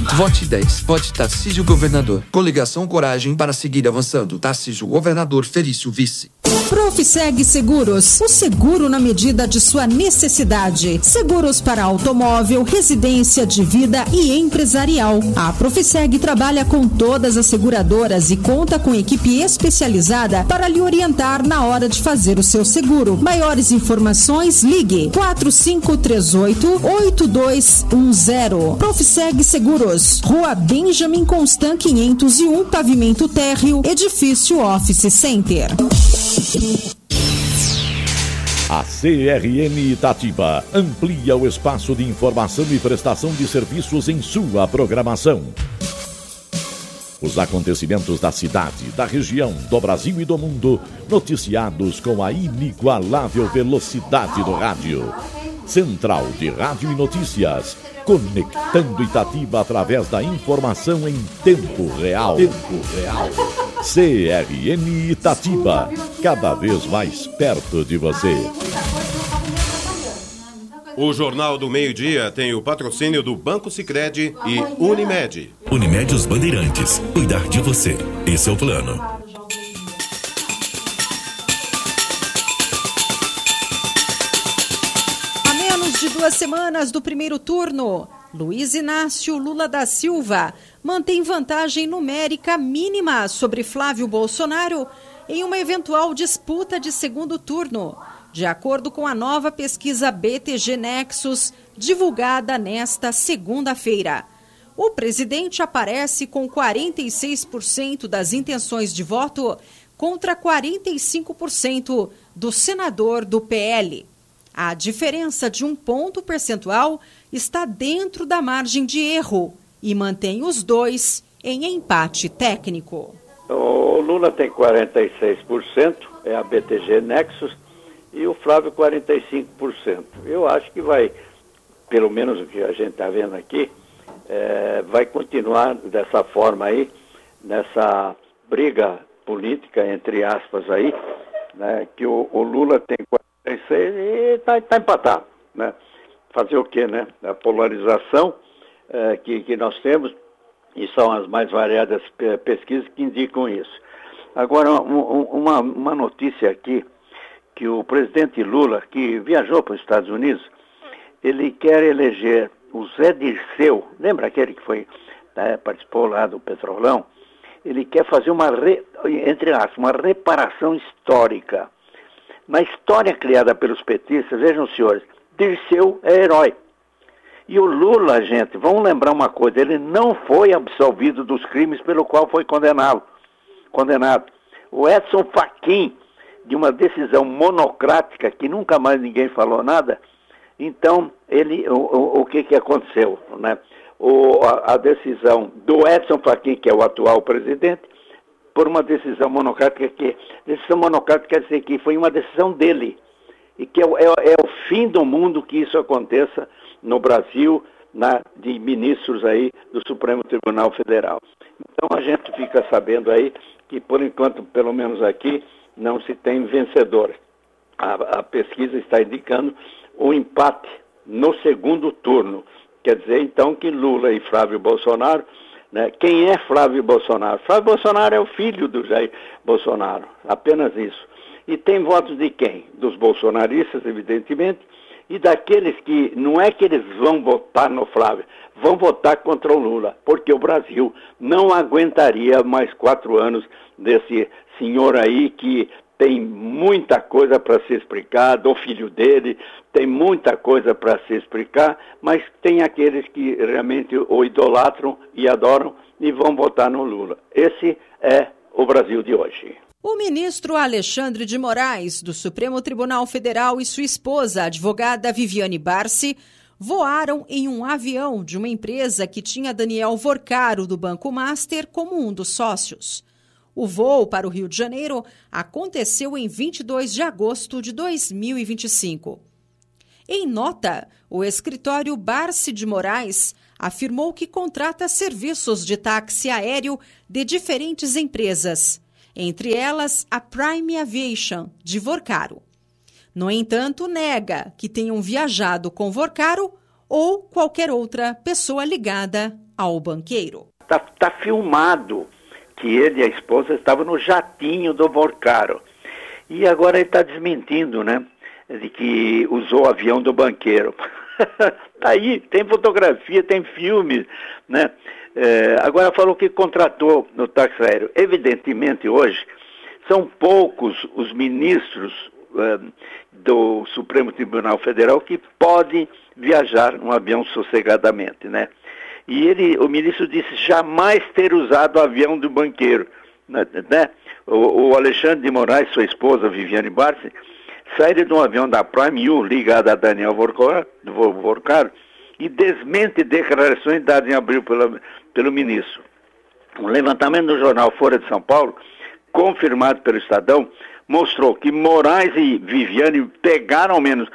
Vote 10. Vote Tarcísio Governador. Coligação Coragem para seguir avançando. Tarcísio Governador, Felício Vice. Profiseg Seguros, o seguro na medida de sua necessidade. Seguros para automóvel, residência, de vida e empresarial. A Profiseg trabalha com todas as seguradoras e conta com equipe especializada para lhe orientar na hora de fazer o seu seguro. Maiores informações, ligue 4538-8210. Profiseg Seguros, Rua Benjamin Constant 501, Pavimento Térreo, Edifício Office Center. A CRN Itatiba amplia o espaço de informação e prestação de serviços em sua programação. Os acontecimentos da cidade, da região, do Brasil e do mundo, noticiados com a inigualável velocidade do rádio. Central de Rádio e Notícias, conectando Itatiba através da informação em tempo real. CRN Itatiba, cada vez mais perto de você. O Jornal do Meio-Dia tem o patrocínio do Banco Sicredi e Unimed. Unimed Os Bandeirantes. Cuidar de você. Esse é o plano. A menos de 2 semanas do primeiro turno, Luiz Inácio Lula da Silva mantém vantagem numérica mínima sobre Flávio Bolsonaro em uma eventual disputa de segundo turno, de acordo com a nova pesquisa BTG Nexus, divulgada nesta segunda-feira. O presidente aparece com 46% das intenções de voto contra 45% do senador do PL. A diferença de 1 ponto percentual está dentro da margem de erro e mantém os dois em empate técnico. O Lula tem 46%, é a BTG Nexus, e o Flávio 45%. Eu acho que vai, pelo menos o que a gente está vendo aqui, vai continuar dessa forma aí, nessa briga política, entre aspas aí, né, que o Lula tem 46% e está empatado, né? Fazer o quê, né? A polarização que nós temos, e são as mais variadas pesquisas que indicam isso. Agora, uma notícia aqui, que o presidente Lula, que viajou para os Estados Unidos, ele quer eleger o Zé Dirceu, lembra aquele que foi, né, participou lá do Petrolão? Ele quer fazer uma reparação histórica. Na história criada pelos petistas, vejam, senhores, Dirceu é herói. E o Lula, gente, vamos lembrar uma coisa, ele não foi absolvido dos crimes pelo qual foi condenado. O Edson Fachin, de uma decisão monocrática, que nunca mais ninguém falou nada, então, o que aconteceu, né? A decisão do Edson Fachin, que é o atual presidente, por uma decisão monocrática, decisão monocrática quer dizer que foi uma decisão dele, e que é o fim do mundo que isso aconteça no Brasil, de ministros aí do Supremo Tribunal Federal. Então a gente fica sabendo aí que, por enquanto, pelo menos aqui, não se tem vencedor. A pesquisa está indicando o empate no segundo turno. Quer dizer, então, que Lula e Flávio Bolsonaro, né? Quem é Flávio Bolsonaro? Flávio Bolsonaro é o filho do Jair Bolsonaro, apenas isso. E tem votos de quem? Dos bolsonaristas, evidentemente, e daqueles que não é que eles vão votar no Flávio, vão votar contra o Lula, porque o Brasil não aguentaria mais 4 anos desse senhor aí que tem muita coisa para se explicar, do filho dele, tem muita coisa para se explicar, mas tem aqueles que realmente o idolatram e adoram e vão votar no Lula. Esse é o Brasil de hoje. O ministro Alexandre de Moraes, do Supremo Tribunal Federal, e sua esposa, a advogada Viviane Barsi, voaram em um avião de uma empresa que tinha Daniel Vorcaro, do Banco Master, como um dos sócios. O voo para o Rio de Janeiro aconteceu em 22 de agosto de 2025. Em nota, o escritório Barsi de Moraes afirmou que contrata serviços de táxi aéreo de diferentes empresas, entre elas a Prime Aviation, de Vorcaro. No entanto, nega que tenham viajado com Vorcaro ou qualquer outra pessoa ligada ao banqueiro. Tá filmado que ele e a esposa estavam no jatinho do Vorcaro. E agora ele está desmentindo, né? De que usou o avião do banqueiro. Tá aí, tem fotografia, tem filme, né? Agora falou que contratou no táxi aéreo. Evidentemente hoje são poucos os ministros do Supremo Tribunal Federal que podem viajar num avião sossegadamente, né? E o ministro disse jamais ter usado o avião do banqueiro, né? O Alexandre de Moraes, sua esposa Viviane Barsi, saíram de um avião da Prime U ligado a Daniel Vorcaro e desmente declarações dadas em abril pelo ministro. Um levantamento do jornal Folha de São Paulo, confirmado pelo Estadão, mostrou que Moraes e Viviane pegaram ao menos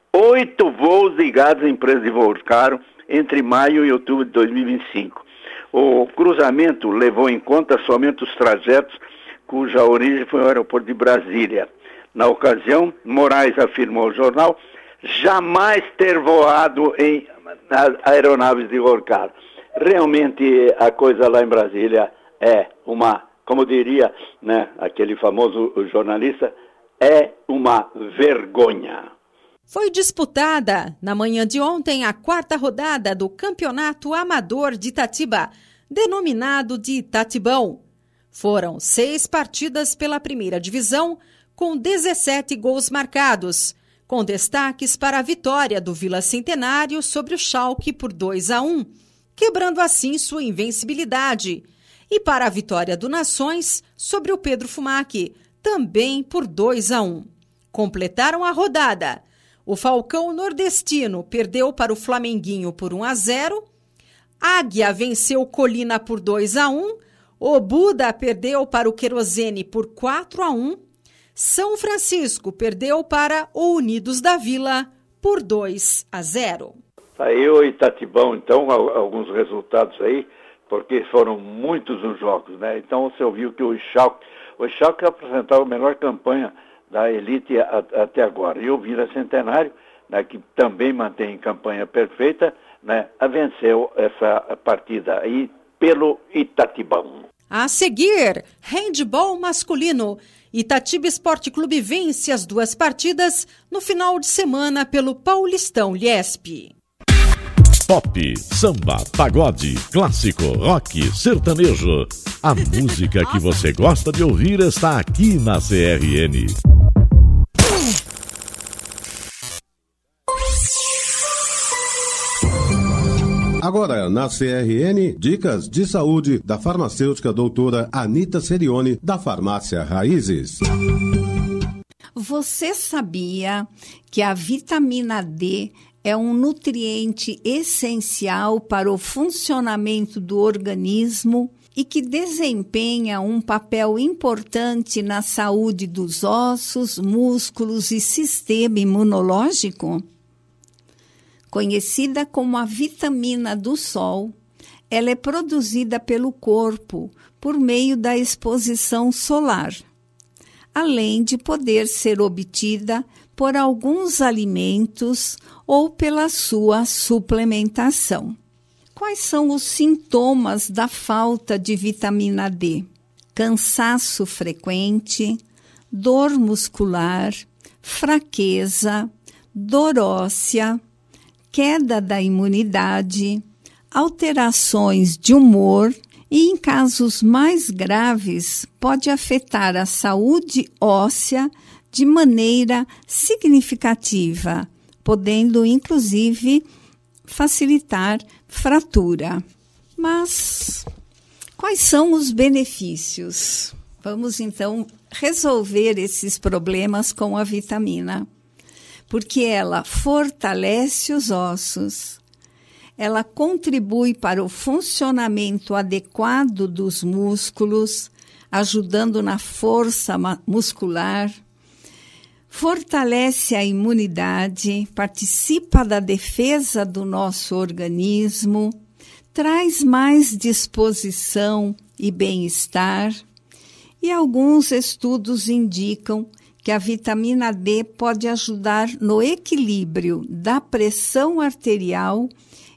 8 voos ligados à empresa de Vorcaro entre maio e outubro de 2025. O cruzamento levou em conta somente os trajetos cuja origem foi o aeroporto de Brasília. Na ocasião, Moraes afirmou ao jornal jamais ter voado em aeronaves de Vorcaro. Realmente a coisa lá em Brasília é uma, como diria, né, aquele famoso jornalista, é uma vergonha. Foi disputada na manhã de ontem a 4ª rodada do Campeonato Amador de Itatiba, denominado de Itatibão. Foram 6 partidas pela primeira divisão, com 17 gols marcados, com destaques para a vitória do Vila Centenário sobre o Schalke por 2-1, quebrando assim sua invencibilidade, e para a vitória do Nações sobre o Pedro Fumac, também por 2-1. Completaram a rodada. O Falcão Nordestino perdeu para o Flamenguinho por 1-0, Águia venceu Colina por 2-1, o Buda perdeu para o Querosene por 4-1, São Francisco perdeu para o Unidos da Vila por 2-0. Aí o Itatibão, então, alguns resultados aí, porque foram muitos os jogos, né? Então você ouviu que o Schalke apresentava a melhor campanha da elite até agora. E o Vila Centenário, né, que também mantém campanha perfeita, né, venceu essa partida aí pelo Itatibão. A seguir, handball masculino. Itatiba Esporte Clube vence as 2 partidas no final de semana pelo Paulistão Liesp. Pop, samba, pagode, clássico, rock, sertanejo. A música que você gosta de ouvir está aqui na CRN. Agora, na CRN, dicas de saúde da farmacêutica doutora Anita Serioni, da Farmácia Raízes. Você sabia que a vitamina D é um nutriente essencial para o funcionamento do organismo e que desempenha um papel importante na saúde dos ossos, músculos e sistema imunológico? Conhecida como a vitamina do sol, ela é produzida pelo corpo por meio da exposição solar, além de poder ser obtida por alguns alimentos ou pela sua suplementação. Quais são os sintomas da falta de vitamina D? Cansaço frequente, dor muscular, fraqueza, dor óssea, queda da imunidade, alterações de humor e, em casos mais graves, pode afetar a saúde óssea de maneira significativa, podendo, inclusive, facilitar fratura. Mas quais são os benefícios? Vamos, então, resolver esses problemas com a vitamina. Porque ela fortalece os ossos, ela contribui para o funcionamento adequado dos músculos, ajudando na força muscular, fortalece a imunidade, participa da defesa do nosso organismo, traz mais disposição e bem-estar, e alguns estudos indicam que a vitamina D pode ajudar no equilíbrio da pressão arterial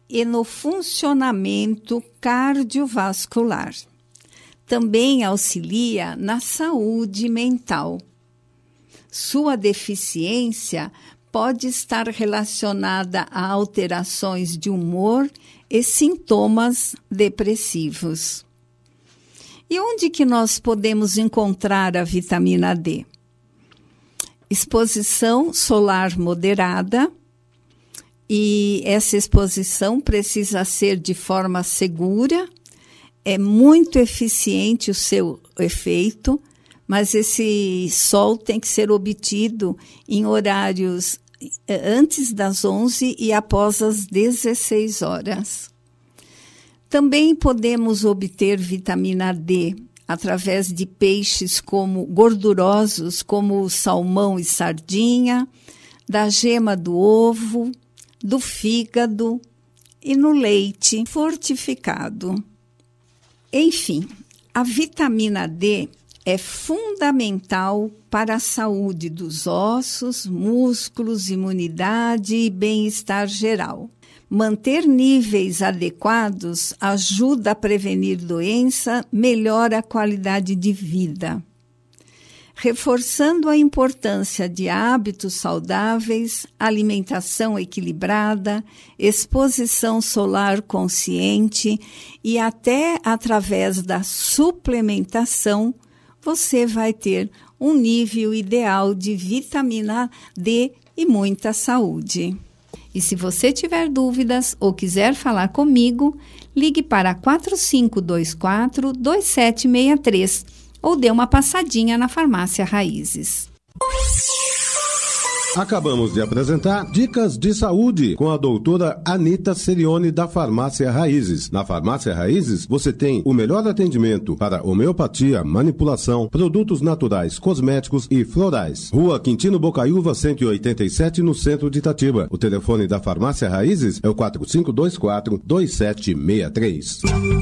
e no funcionamento cardiovascular. Também auxilia na saúde mental. Sua deficiência pode estar relacionada a alterações de humor e sintomas depressivos. E onde que nós podemos encontrar a vitamina D? Exposição solar moderada, e essa exposição precisa ser de forma segura, é muito eficiente o seu efeito, mas esse sol tem que ser obtido em horários antes das 11 e após as 16 horas. Também podemos obter vitamina D através de peixes gordurosos, como o salmão e sardinha, da gema do ovo, do fígado e no leite fortificado. Enfim, a vitamina D é fundamental para a saúde dos ossos, músculos, imunidade e bem-estar geral. Manter níveis adequados ajuda a prevenir doença, melhora a qualidade de vida. Reforçando a importância de hábitos saudáveis, alimentação equilibrada, exposição solar consciente e até através da suplementação, você vai ter um nível ideal de vitamina D e muita saúde. E se você tiver dúvidas ou quiser falar comigo, ligue para 4524-2763 ou dê uma passadinha na Farmácia Raízes. Acabamos de apresentar Dicas de Saúde com a doutora Anita Serione da Farmácia Raízes. Na Farmácia Raízes, você tem o melhor atendimento para homeopatia, manipulação, produtos naturais, cosméticos e florais. Rua Quintino Bocaiúva, 187, no centro de Itatiba. O telefone da Farmácia Raízes é o 4524-2763.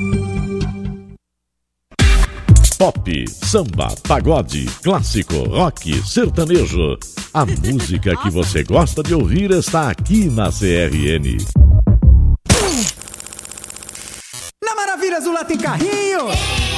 Pop, samba, pagode, clássico, rock, sertanejo. A música que você gosta de ouvir está aqui na CRN. Na Maravilha Azul lá tem carrinho!